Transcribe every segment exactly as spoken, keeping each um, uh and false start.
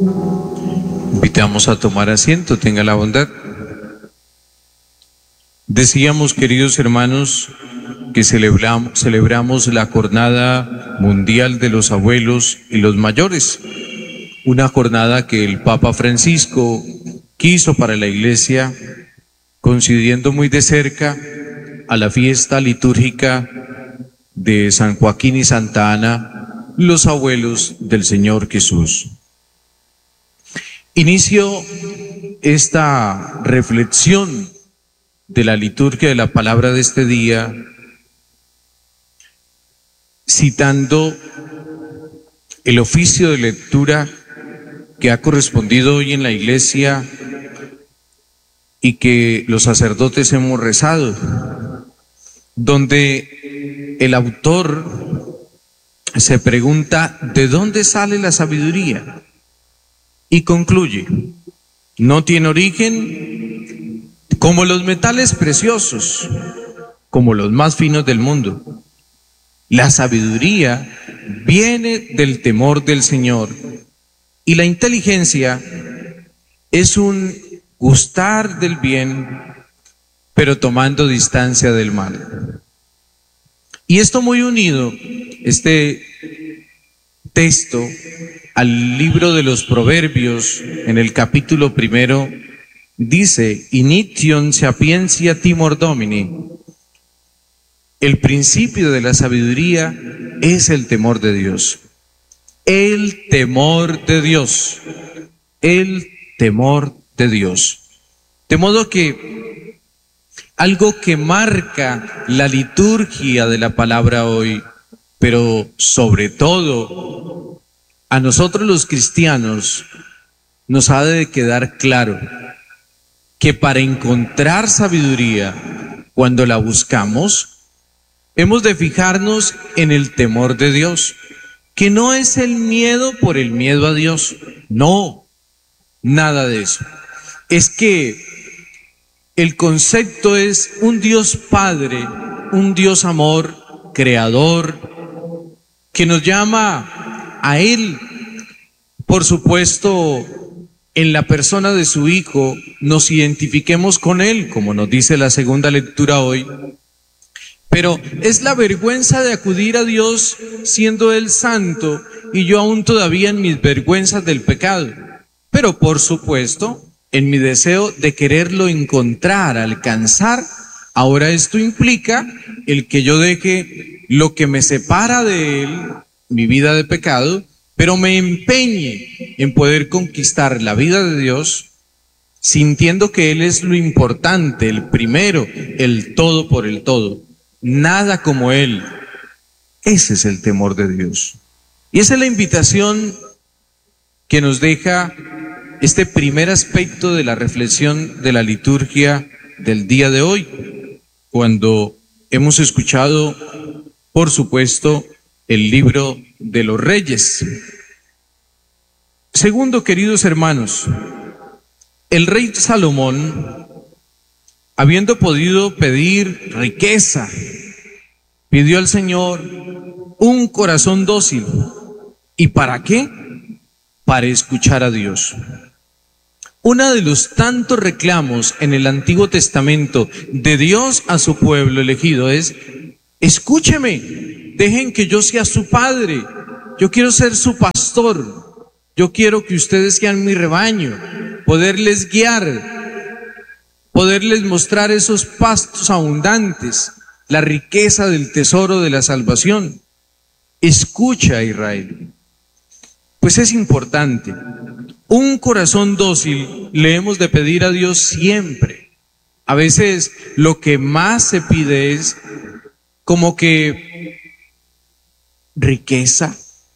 Invitamos a tomar asiento, tenga la bondad. Decíamos, queridos hermanos, que celebramos, celebramos la Jornada Mundial de los Abuelos y los Mayores, una jornada que el Papa Francisco quiso para la Iglesia, coincidiendo muy de cerca a la fiesta litúrgica de San Joaquín y Santa Ana, los abuelos del Señor Jesús. Inicio esta reflexión de la liturgia de la palabra de este día citando el oficio de lectura que ha correspondido hoy en la iglesia y que los sacerdotes hemos rezado, donde el autor se pregunta ¿de dónde sale la sabiduría? Y concluye, no tiene origen como los metales preciosos, como los más finos del mundo. La sabiduría viene del temor del Señor y la inteligencia es un gustar del bien, pero tomando distancia del mal. Y esto muy unido, este texto, al libro de los Proverbios, en el capítulo primero, dice, Inition sapientia timor domini. El principio de la sabiduría es el temor de Dios. El temor de Dios. El temor de Dios. De modo que algo que marca la liturgia de la palabra hoy, pero sobre todo a nosotros los cristianos nos ha de quedar claro que para encontrar sabiduría, cuando la buscamos, hemos de fijarnos en el temor de Dios, que no es el miedo por el miedo a Dios, no, nada de eso. Es que el concepto es un Dios Padre, un Dios amor, creador, que nos llama a Él, por supuesto, en la persona de su Hijo, nos identifiquemos con Él, como nos dice la segunda lectura hoy. Pero es la vergüenza de acudir a Dios siendo Él santo y yo aún todavía en mis vergüenzas del pecado. Pero por supuesto, en mi deseo de quererlo encontrar, alcanzar, ahora esto implica el que yo deje lo que me separa de Él, mi vida de pecado, pero me empeñe en poder conquistar la vida de Dios, sintiendo que Él es lo importante, el primero, el todo por el todo. Nada como Él. Ese es el temor de Dios. Y esa es la invitación que nos deja este primer aspecto de la reflexión de la liturgia del día de hoy, cuando hemos escuchado, por supuesto, el libro de los Reyes. Segundo, queridos hermanos, el rey Salomón, habiendo podido pedir riqueza, pidió al Señor un corazón dócil. ¿Y para qué? Para escuchar a Dios. Uno de los tantos reclamos en el Antiguo Testamento de Dios a su pueblo elegido es, escúcheme, dejen que yo sea su padre, yo quiero ser su pastor, yo quiero que ustedes sean mi rebaño, poderles guiar, poderles mostrar esos pastos abundantes, la riqueza del tesoro de la salvación. Escucha, Israel. Pues es importante. Un corazón dócil le hemos de pedir a Dios siempre. A veces lo que más se pide es como que riqueza,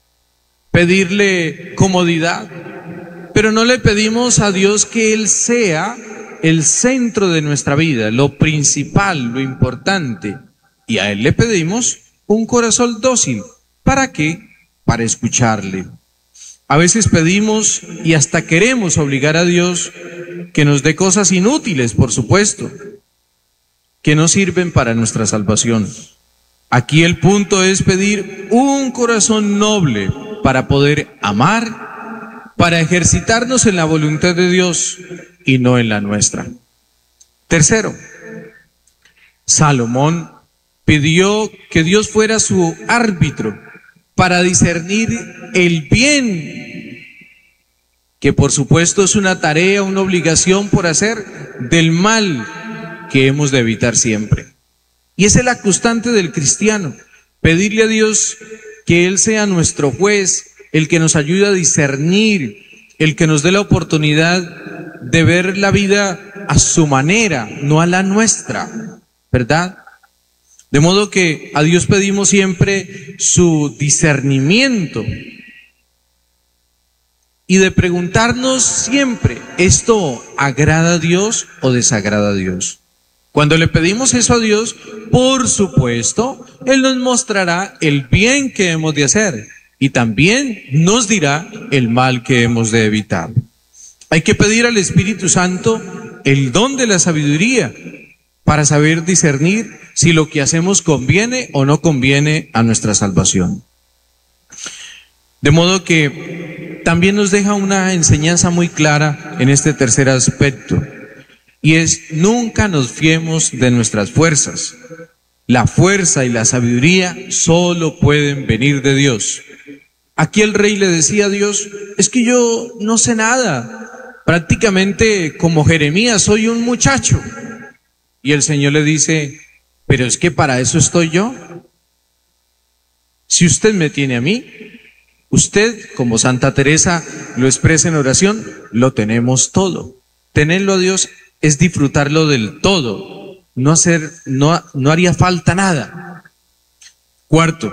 pedirle comodidad, pero no le pedimos a Dios que Él sea el centro de nuestra vida, lo principal, lo importante, y a Él le pedimos un corazón dócil. ¿Para qué? Para escucharle. A veces pedimos y hasta queremos obligar a Dios que nos dé cosas inútiles, por supuesto, que no sirven para nuestra salvación. Aquí el punto es pedir un corazón noble para poder amar para ejercitarnos en la voluntad de Dios y no en la nuestra. Tercero, Salomón pidió que Dios fuera su árbitro para discernir el bien, que por supuesto es una tarea, una obligación por hacer, del mal que hemos de evitar siempre. Y esa es la constante del cristiano, pedirle a Dios que Él sea nuestro juez, el que nos ayude a discernir, el que nos dé la oportunidad de ver la vida a su manera, no a la nuestra, ¿verdad? De modo que a Dios pedimos siempre su discernimiento y de preguntarnos siempre, ¿esto agrada a Dios o desagrada a Dios? Cuando le pedimos eso a Dios, por supuesto, Él nos mostrará el bien que hemos de hacer y también nos dirá el mal que hemos de evitar. Hay que pedir al Espíritu Santo el don de la sabiduría para saber discernir si lo que hacemos conviene o no conviene a nuestra salvación. De modo que también nos deja una enseñanza muy clara en este tercer aspecto, y es: nunca nos fiemos de nuestras fuerzas. La fuerza y la sabiduría solo pueden venir de Dios. Aquí el rey le decía a Dios: es que yo no sé nada, prácticamente como Jeremías soy un muchacho. Y el Señor le dice: pero es que para eso estoy yo. Si usted me tiene a mí, usted, como Santa Teresa lo expresa en oración, lo tenemos todo. Tenerlo a Dios es disfrutarlo del todo, no hacer, no, no haría falta nada. Cuarto,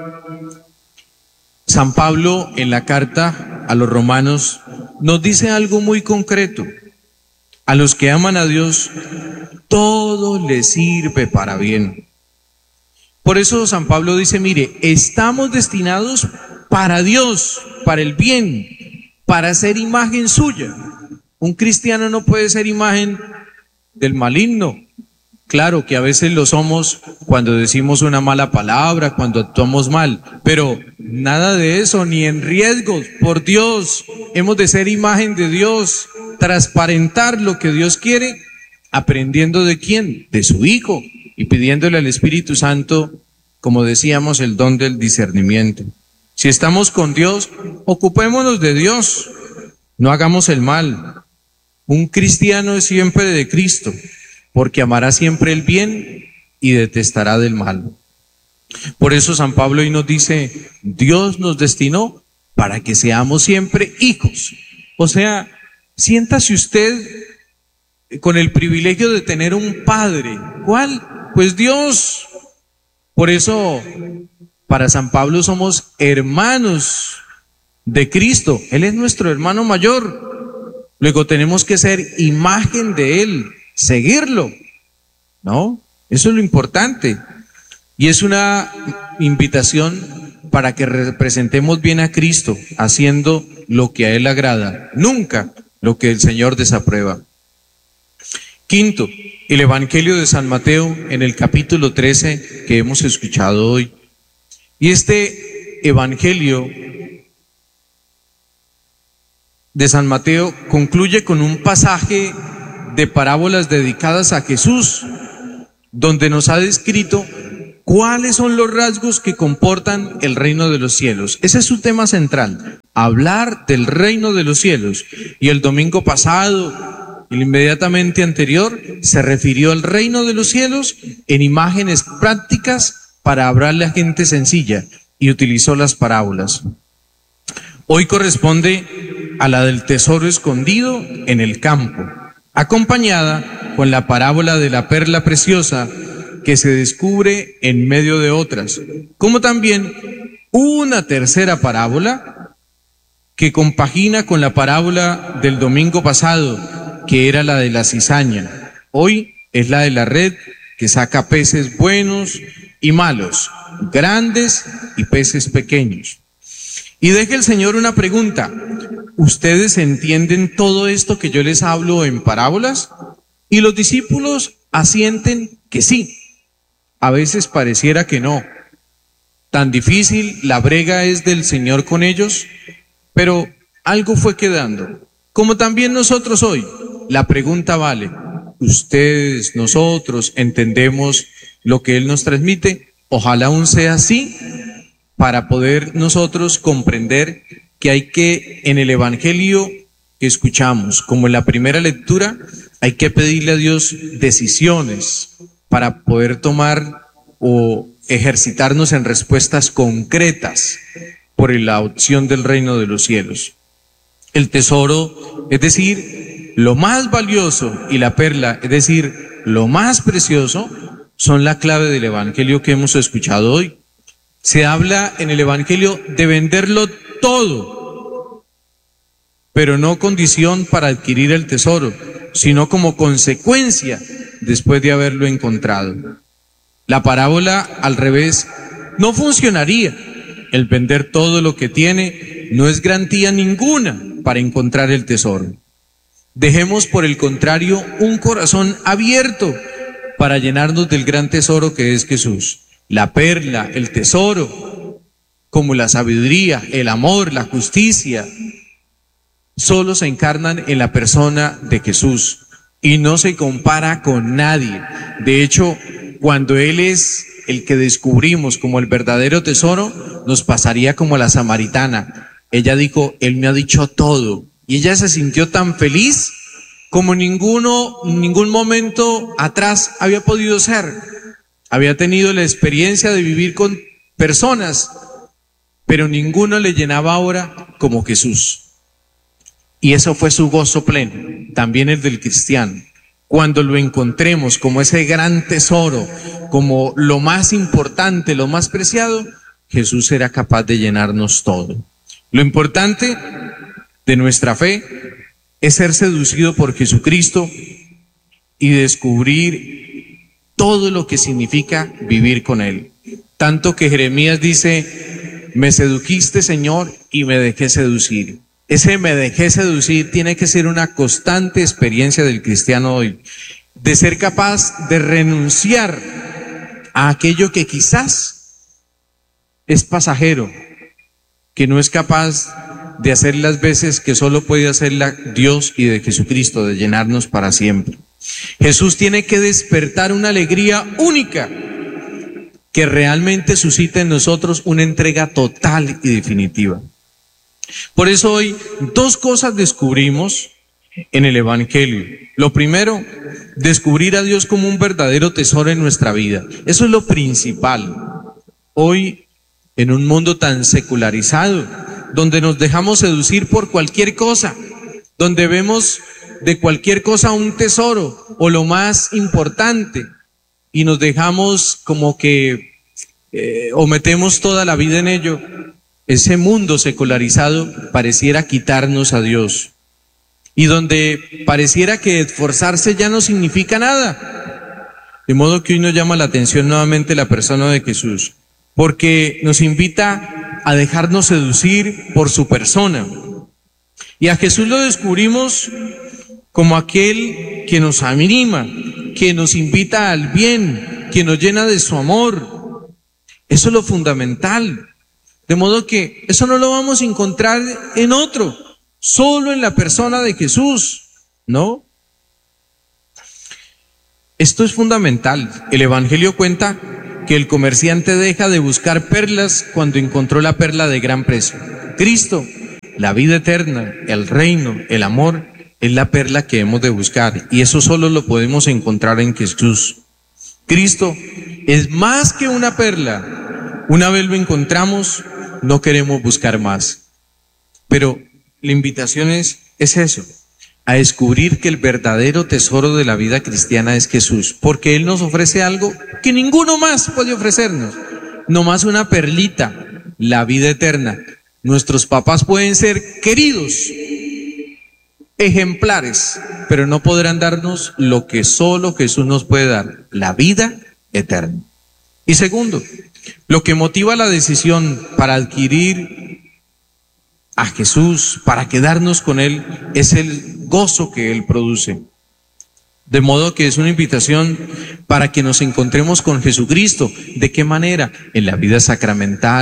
San Pablo en la carta a los romanos nos dice algo muy concreto: a los que aman a Dios, todo les sirve para bien. Por eso San Pablo dice: mire, estamos destinados para Dios, para el bien, para ser imagen suya. Un cristiano no puede ser imagen del maligno. Claro que a veces lo somos cuando decimos una mala palabra, cuando actuamos mal, pero nada de eso, ni en riesgos. Por Dios, hemos de ser imagen de Dios, transparentar lo que Dios quiere, aprendiendo de quién, de su Hijo, y pidiéndole al Espíritu Santo, como decíamos, el don del discernimiento. Si estamos con Dios, ocupémonos de Dios, no hagamos el mal. Un cristiano es siempre de Cristo, porque amará siempre el bien y detestará del mal. Por eso San Pablo hoy nos dice: Dios nos destinó para que seamos siempre hijos. O sea, siéntase usted con el privilegio de tener un padre. ¿Cuál? Pues Dios. Por eso, para San Pablo somos hermanos de Cristo. Él es nuestro hermano mayor. Luego tenemos que ser imagen de Él, seguirlo, ¿no? Eso es lo importante. Y es una invitación para que representemos bien a Cristo, haciendo lo que a Él agrada, nunca lo que el Señor desaprueba. Quinto, el Evangelio de San Mateo en el capítulo trece que hemos escuchado hoy. Y este Evangelio de San Mateo concluye con un pasaje de parábolas dedicadas a Jesús, donde nos ha descrito cuáles son los rasgos que comportan el reino de los cielos. Ese es su tema central, hablar del reino de los cielos. Y el domingo pasado, el inmediatamente anterior, se refirió al reino de los cielos en imágenes prácticas para hablarle a gente sencilla, y utilizó las parábolas. Hoy corresponde a la del tesoro escondido en el campo, acompañada con la parábola de la perla preciosa que se descubre en medio de otras, como también una tercera parábola que compagina con la parábola del domingo pasado, que era la de la cizaña. Hoy es la de la red que saca peces buenos y malos, grandes y peces pequeños. Y deje el Señor una pregunta: ¿ustedes entienden todo esto que yo les hablo en parábolas? Y los discípulos asienten que sí. A veces pareciera que no. Tan difícil la brega es del Señor con ellos, pero algo fue quedando. Como también nosotros hoy, la pregunta vale, ¿ustedes, nosotros, entendemos lo que Él nos transmite? Ojalá aún sea así, para poder nosotros comprender que hay que, en el Evangelio que escuchamos, como en la primera lectura, hay que pedirle a Dios decisiones para poder tomar o ejercitarnos en respuestas concretas por la opción del reino de los cielos. El tesoro, es decir, lo más valioso, y la perla, es decir, lo más precioso, son la clave del Evangelio que hemos escuchado hoy. Se habla en el Evangelio de venderlo todo, pero no condición para adquirir el tesoro, sino como consecuencia después de haberlo encontrado. La parábola, al revés, no funcionaría. El vender todo lo que tiene no es garantía ninguna para encontrar el tesoro. Dejemos, por el contrario, un corazón abierto para llenarnos del gran tesoro que es Jesús. La perla, el tesoro, como la sabiduría, el amor, la justicia, solo se encarnan en la persona de Jesús y no se compara con nadie. De hecho, cuando Él es el que descubrimos como el verdadero tesoro, nos pasaría como a la samaritana. Ella dijo, Él me ha dicho todo. Y ella se sintió tan feliz como ninguno, ningún momento atrás había podido ser. Había tenido la experiencia de vivir con personas, pero ninguno le llenaba ahora como Jesús. Y eso fue su gozo pleno, también el del cristiano. Cuando lo encontremos como ese gran tesoro, como lo más importante, lo más preciado, Jesús será capaz de llenarnos todo. Lo importante de nuestra fe es ser seducido por Jesucristo y descubrir todo lo que significa vivir con Él. Tanto que Jeremías dice, me sedujiste, Señor, y me dejé seducir. Ese me dejé seducir tiene que ser una constante experiencia del cristiano hoy, de ser capaz de renunciar a aquello que quizás es pasajero, que no es capaz de hacer las veces que solo puede hacerla Dios y de Jesucristo, de llenarnos para siempre. Jesús tiene que despertar una alegría única que realmente suscite en nosotros una entrega total y definitiva. Por eso hoy dos cosas descubrimos en el Evangelio. Lo primero, descubrir a Dios como un verdadero tesoro en nuestra vida. Eso es lo principal. Hoy, en un mundo tan secularizado, donde nos dejamos seducir por cualquier cosa, donde vemos de cualquier cosa un tesoro o lo más importante y nos dejamos como que eh, o metemos toda la vida en ello, ese mundo secularizado pareciera quitarnos a Dios y donde pareciera que esforzarse ya no significa nada. De modo que hoy nos llama la atención nuevamente la persona de Jesús, porque nos invita a dejarnos seducir por su persona. Y a Jesús lo descubrimos como aquel que nos anima, que nos invita al bien, que nos llena de su amor. Eso es lo fundamental. De modo que eso no lo vamos a encontrar en otro, solo en la persona de Jesús, ¿no? Esto es fundamental. El Evangelio cuenta que el comerciante deja de buscar perlas cuando encontró la perla de gran precio. Cristo, la vida eterna, el reino, el amor, es la perla que hemos de buscar, y eso solo lo podemos encontrar en Jesús. Cristo es más que una perla. Una vez lo encontramos, no queremos buscar más. Pero la invitación es, es eso, a descubrir que el verdadero tesoro de la vida cristiana es Jesús, porque Él nos ofrece algo que ninguno más puede ofrecernos, no más una perlita, la vida eterna. Nuestros papás pueden ser queridos, ejemplares, pero no podrán darnos lo que solo Jesús nos puede dar, la vida eterna. Y segundo, lo que motiva la decisión para adquirir a Jesús, para quedarnos con Él, es el gozo que Él produce. De modo que es una invitación para que nos encontremos con Jesucristo. ¿De qué manera? En la vida sacramental,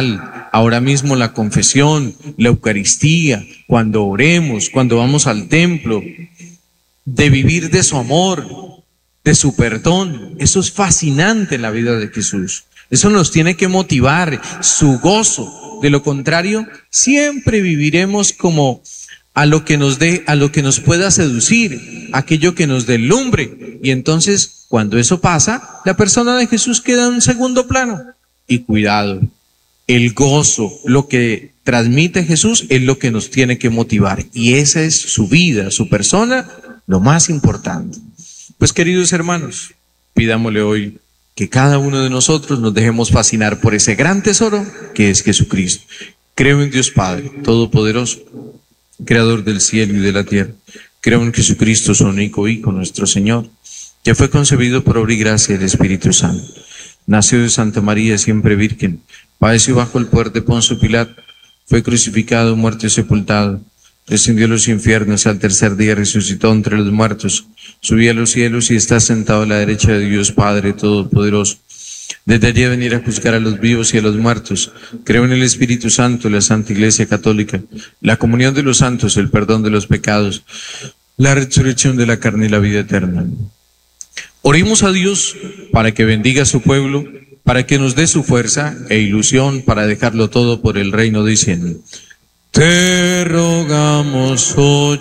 ahora mismo la confesión, la Eucaristía, cuando oremos, cuando vamos al templo, de vivir de su amor, de su perdón. Eso es fascinante en la vida de Jesús. Eso nos tiene que motivar, su gozo. De lo contrario, siempre viviremos como a lo que nos dé, a lo que nos pueda seducir, aquello que nos deslumbre. Y entonces, cuando eso pasa, la persona de Jesús queda en un segundo plano. Y cuidado, el gozo, lo que transmite Jesús es lo que nos tiene que motivar. Y esa es su vida, su persona, lo más importante. Pues queridos hermanos, pidámosle hoy que cada uno de nosotros nos dejemos fascinar por ese gran tesoro que es Jesucristo. Creo en Dios Padre Todopoderoso, Creador del cielo y de la tierra. Creo en Jesucristo, su único Hijo, nuestro Señor, que fue concebido por obra y gracia del Espíritu Santo. Nació de Santa María, siempre virgen, padeció bajo el poder de Poncio Pilato, fue crucificado, muerto y sepultado, descendió a los infiernos, al tercer día resucitó entre los muertos, subió a los cielos y está sentado a la derecha de Dios Padre Todopoderoso. Desde allí a venir a juzgar a los vivos y a los muertos. Creo en el Espíritu Santo, la Santa Iglesia Católica, la comunión de los santos, el perdón de los pecados, la resurrección de la carne y la vida eterna. Oremos a Dios para que bendiga a su pueblo, para que nos dé su fuerza e ilusión para dejarlo todo por el reino, diciendo: te rogamos,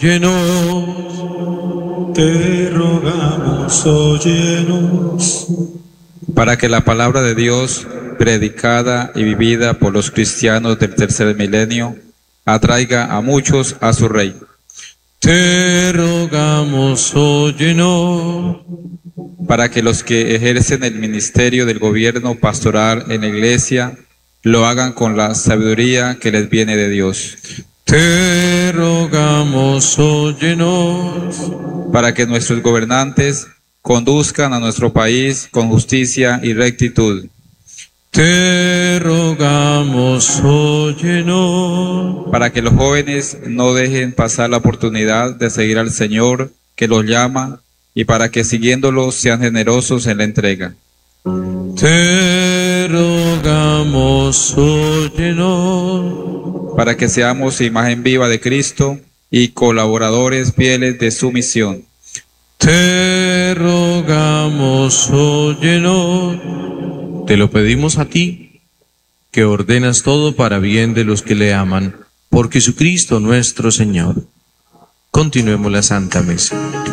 óyenos, te rogamos, óyenos. Para que la palabra de Dios, predicada y vivida por los cristianos del tercer milenio, atraiga a muchos a su reino. Te rogamos, óyenos. Para que los que ejercen el ministerio del gobierno pastoral en la Iglesia lo hagan con la sabiduría que les viene de Dios. Te rogamos, óyenos. Para que nuestros gobernantes conduzcan a nuestro país con justicia y rectitud. Te rogamos, óyenos. Para que los jóvenes no dejen pasar la oportunidad de seguir al Señor que los llama, y para que siguiéndolos sean generosos en la entrega. Te rogamos, óyenos. Para que seamos imagen viva de Cristo y colaboradores fieles de su misión. Te rogamos, óyenos. Te lo pedimos a ti, que ordenas todo para bien de los que le aman, por Jesucristo nuestro Señor. Continuemos la Santa Misa.